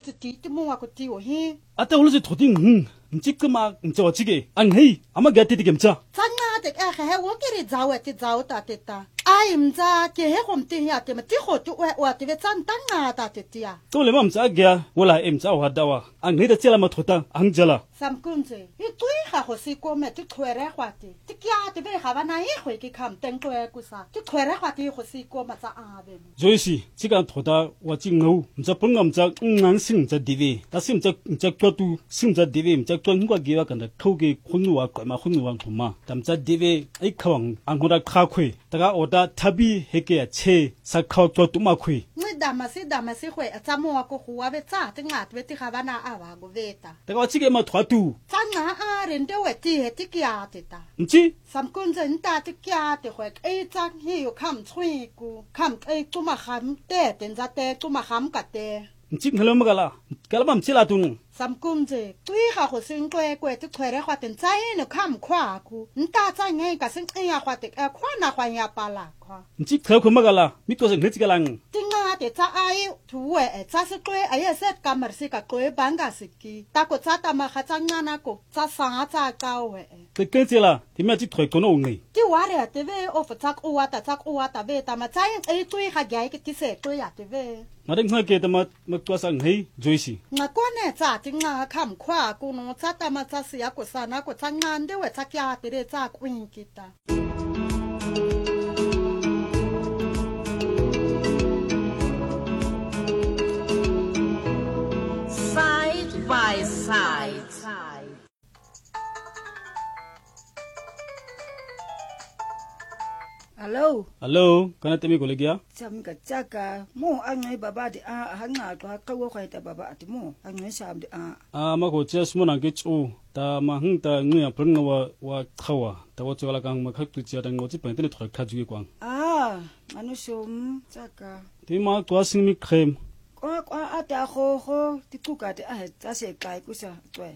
จะตีที่มัวก็ตีวะเฮ 아따 올라서 도딩 찌끄막 저지게 안 헤이 아마 게티디 gem자 zanna de he wo kiri zawe ti zaw ta ti ta ai mza ke he khom ti ya te ma ti kho tu wa ti ve zan tang na ta ti ti ya 또 레맘 자게 몰라 임자 와다와 안 헤다 찔라마 토다 앙절라 samkunze i tui ha ho si ko me ti khwere khwa ti kya ti ve ha ba na hi khwe ki kham teng to ku sa ti khwere khwa ti ho si ko ma za a be 조이시 지가 토다 와징노 임자 뻥감자 응난싱자 디비 다심자 임자 껴두 싱자 디비 임자 껴는과 기와 간다 코게 혼누와 거마 혼누와 도마 담자 디비 아이 카왕 앙고라 카퀴 다가 오다 타비 헤게 체 사카오 껴두마퀴 ni damasi khwe a tsamo ko khuwa be tsa ti ngat ve ti ha ba na a wa go veta 다가 지게 마 토아투 zanna a ren de we ti he ti kya ti ta 임지 samkunze nta ti kya ti khwe e tsa hi yo kham chui ku kham e tu ma kham te ten za te tu ma kham ka te 임지 흘러먹어라 갈밤 찔라두는 samkunze tui ha ho sing kwe ti khwere khwa ten tsai no kham khwa ku nta tsai ngai ka sing ya khwa te khwa na khwa ya pala khwa 임지 더 먹어라 미토서 늦지가랑 tinga te tsa ai thuwe e tsa se kwe ai set kamar se ka kwe banga siki ta ko tsa ta ma kha tsa na ko tsa sa tsa ka we 그게질라 디마지 토이코노 옹네 ti ware te ve of tsa ko wa ta ve ta ma tsai e tui ha gai ki ti se to ya te ve 나랑 하게 되면 먹도상 헤이 조이시 nga kwa ne tsa tinga kham khwa ku no tsa ta ma tsa sia ko sa na ko tsa ngan de we tsa kya te re tsa kwin kita Side by side. hello 알로 까나테미 골레기야 cham ka chaka mo angai baba di a hanga to ka wo khai ta baba ati mo angai sam di a 아마고 제스모나 게초 다마 흥다 응야 벌응와 와 타와 다워 저라 강마 각도 지야던 거지 벤테네 토 가지게 광 anu som chaka 디마 도아싱미 크렘 kwa ata ho ti ku ka ti a tsa se kai ku sa twe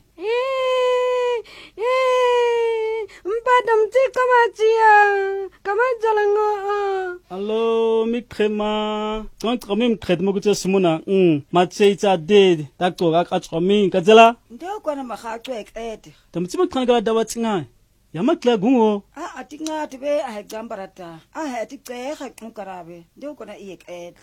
Mpadam ti kamatia kamajalango 알로 미크레마 전 트롬임 크레드 모고 제스모나 마체이자 데 닥토가 까츠미 가젤라 ndo kwa na ma kha twe et 담치마 칸가라 다와칭아 야마클라 궁오 ati nga ti be a gambarata a ti ke kha ku karabe ndo kwa na i et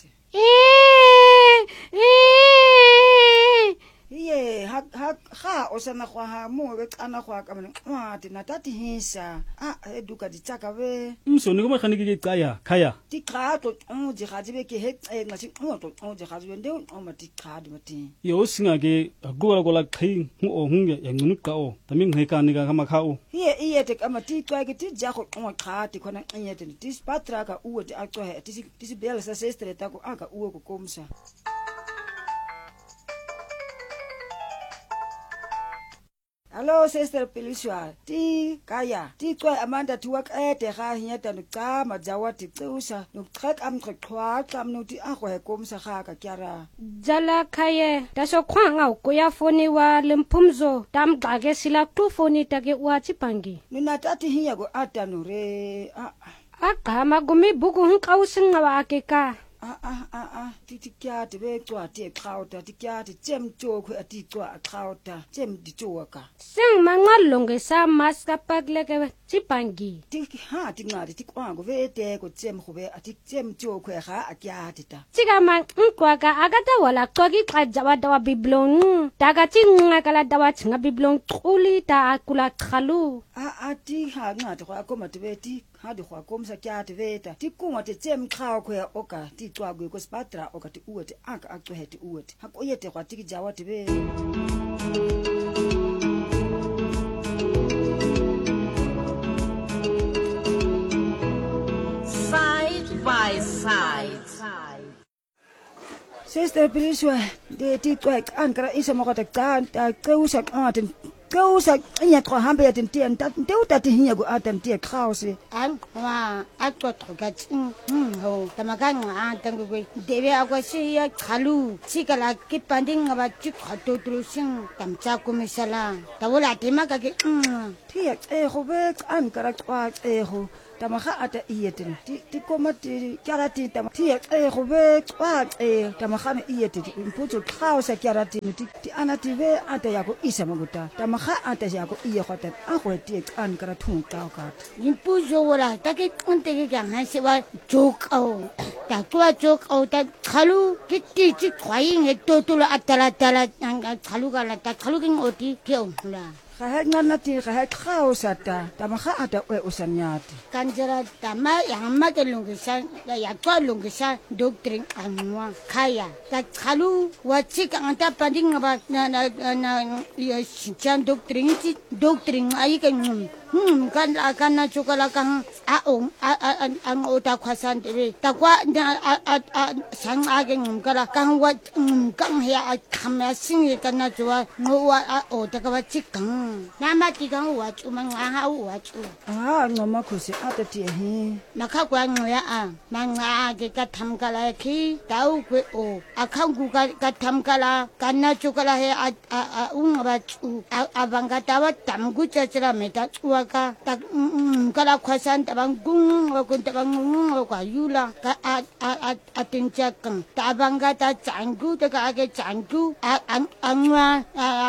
Iye ha osana kwa ha mo be kana kwa ka mane ti na tati hisa eduka di tsaka be 음소니 고마 칸이게 까야 카야 ti kha to ji kha ji be ke he ngasi to ji kha ji be ndo ma ti kha di mati 요싱하게 고라고라 카이 오 흥게 양누까오 담밍 헤카니가 가마카오 iye te kama ti kwa ke ti ja ko kha ti kona iye te ti patra ka u ti a to he ti bela sa sestre ta ko aka u ko komsa Hello sister Piliswa ti kaya ti kwa Amanda tuwak te ga hinyata no ka majawa ti tsusa no trek am khwa kam no ti a khwa kom sa ga ka kyara jala khaye ta so khwanga ko ya foni wa lempumzo tam dage sila tu foni tage wa chipangi nuna tati hinya go ata no re akama gumi bugu hun kausinga wa akeka ti kya te be twa ti khauta ti kya ti chem cho khu ati twa khauta chem di cho ka sing mangalonge sa maska pagleke chipangi ti ti ngari ti kwa go ve te ko chem khu be ati chem cho khu ga akya ti ta chiga man nkwa ka agata wala kwagi kajawa dawa biblong daga chinga kala dawa chinga biblong khuli ta akula khalu ti ha ngati kwa ko matbe ti ha di kwa komsa kya te veta ti kunwa te chem khao khu ya oka ti twa go ko spatra oka ti uwe aka akto heti uwe ha ko yete kwa ti jawa te be Side by side. Sister Piliswa de ti twa an kara isa mo ka ta kausa atin kausa nya ko hambe ya tin ta ta ti hinya go atan ti khause an wa akto ga ho tamagan an tangu go debe agwa si ya khalu sikala ki panding ba chi khato trusin tamcha ko misala tawala tema ka ke ti ho be an kara kwa ho tamaga ata iyetene ti koma ti karati tama ti go be kwa tamagane iyetene imputso tlhausa karatini ti ana ti be ata ya go isa mabuta tamaga ata ya go iye gota a go ti kan kara thung ka ka imputso wala ta ke konte ke gang ha se wa jokao ta tua jokao ta khalu ki ti khwaing he totulo atala khalu ka la ta khalu king oti ke onla ga ha ngana ti ga ha tlhausa tamaga ata o usanyati kanjera tama yang ma ke lungisa ya twa lungisa doctrine anwa kaya ta khalu wa chik anta panding ba na ya sinchan doctrine ai ke kan akan na chukala kang ang ota kwasan tebe takwa sang ageng kala kang wat kang ya khamya sing kana jwa ngwa ota ka chikang nama tikang wa chumang ha wa chu ngoma khusi ata ti hi makha kwa ngoya manga ke ka thamkala khi tau kwe o akhang ku ka thamkala kana chukala he ungwa chu abanga tawa tamgu chachra meta ka kala kwasan tabang gung wa kun tabang ngung wa yula ka atinchakang tabanga ta changgu ta ka age changgu angwa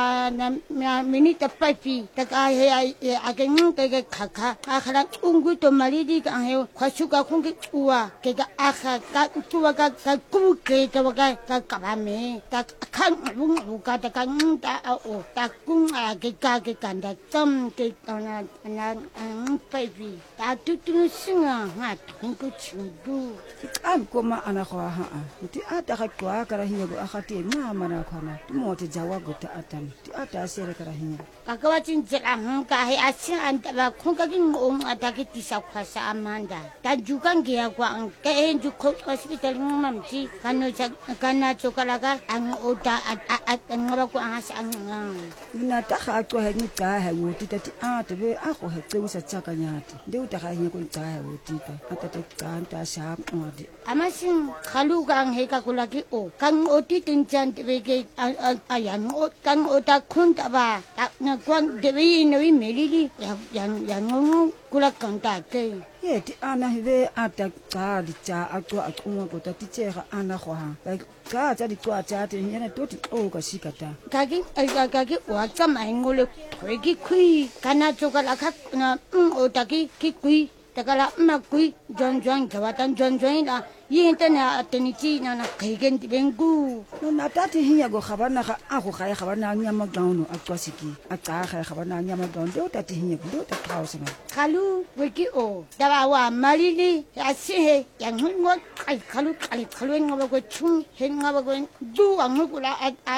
na minita papi ta ka he age ngung ta ke khakha akhara ungu to malidi ka he khasuka khung ke uwa ke ka akha ka tuwa ka ku ke ta wa ka kabame ta khang bung ka ta ka ng ta o ta kung age ka ke kanda tam ke na baby ta tutu singa ha tungku chungu am koma ana kwa ha ti ata ka kwa kara hiya go akhati na mana khana mo ti jawago ta atan ti ata sere kara hiya kakawa chinjela ka he asin anta ba khunka king ata ki tisa khasa amanda ta jukan ge kwa ke en ju hospital mamti kana chokalaga ang ota at ngaba ko asa ang na ta kha to he ni ta he wo ti ata be a go he tseusa tsaka nyati ndeu ta ga hinya ko tsaya wo ti ata ta kanta sha ngodi amasin khalu gang he ka kulaki o kang oti tinchan tebeke ayan o kang ota khunta ba na kwan dewi nawi melili yang ngong kulak kanta ke ye ti ana hive ata ka di cha akwa akuma ko ta ti chega ana go ha ka cha di kwa cha ti yana to ti o ka sikata kagi wa cha mai ngole thwegi khui kana chokala kha na otaki ki kui takala ma kui jon jawatan jon la yintana atenichi na kaigen bengu na tati hiya go khabana ga ago ga khabana nyama gauno akwasiki aka ga khabana nyama gauno do tati hiya do ta kausana kalu wiki o dawa malili asihe yang ngo kalu ngo go chung henga go du angula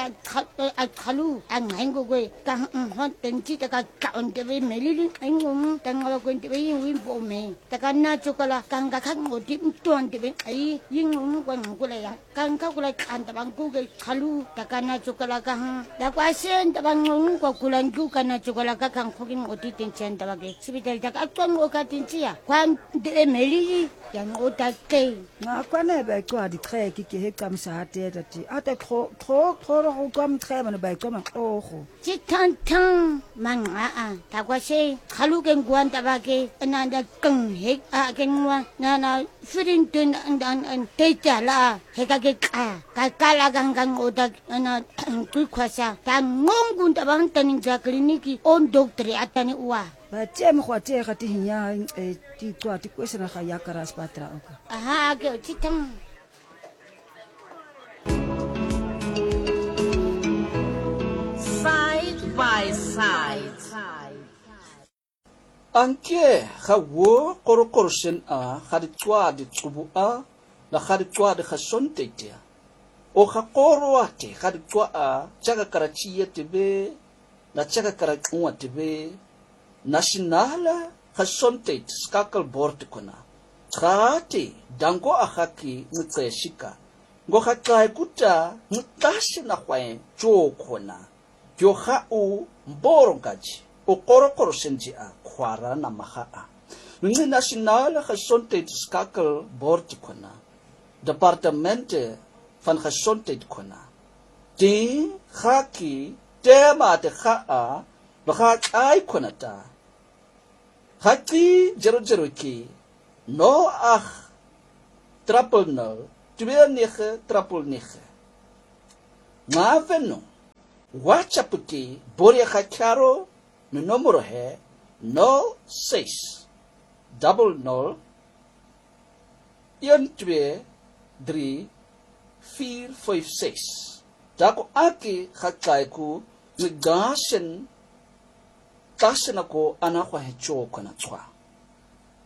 kalu ang hengo go ka hon tenchi ta ka on de melili ngo tanga go de wi bo me ta kana chokola kanga khang di ton de ying kwa ngula ya kan ka kula anta bang ku ke khalu takana chokala ka da kwa sen ta bang ngung kwa kulan ku kana chokala ka kan khokin oti tin chen ta bage hospital ta atong o ka tin chia kwan de meli yang o ta ke na kwa ne ba kwa di tre ki he kam sa te ta ti ata tro ro kam tre man ba kam o ho chi tan mang ta kwa se khalu ken guan ta bage na da keng he a ken wa na firin tun an teja hekage kala gang oda na kukwasa ta ngongun ta bang tanin ja kliniki on doctor atani uwa ba tem khwa te ga ti hinya ti kwa ti kwesena ga ya kara spatra oka aha ke chitang Side by side. Anke hawo korokorsen a khaditwa di tsubu a la khaditwa di khasonte tia o khakoro ate khaditwa a chaga karachi tebe na chaga karakwa tebe national khasonte skakal board kona khate dango a khaki mtseshika ngo khakai kuta mtashi na khwae jo khona yo kha u mborongaji o korokoro senji a khwara na maha a ngi national gesondheid skakel board kona departement van gesondheid kona di khaki tema te kha a ba kha ai kona ta khaki 00 ki 08 000 2999. Nga veno, WhatsApp Boria Karo, no numero he 06 00 123 456. Dako aki hakai ku nagasen tasen ako anak wa hecho ko na tswa.